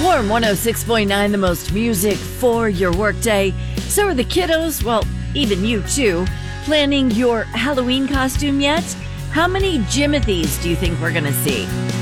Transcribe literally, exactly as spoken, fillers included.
Warm one oh six point nine, the most music for your workday. So are the kiddos, well, even you too. Planning your Halloween costume yet? How many Jimothys do you think we're going to see?